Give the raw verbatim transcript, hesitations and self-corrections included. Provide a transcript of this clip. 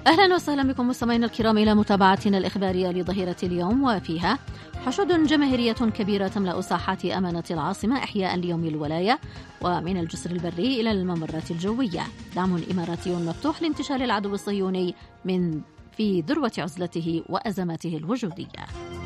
أهلا وسهلا بكم مستمعينا الكرام إلى متابعتنا الإخبارية لظهيرة اليوم، وفيها حشود جماهيرية كبيرة تملأ ساحات أمانة العاصمة إحياء ليوم الولاية، ومن الجسر البري إلى الممرات الجوية دعم إماراتي مفتوح لانتشال العدو الصهيوني من في ذروة عزلته وأزماته الوجودية.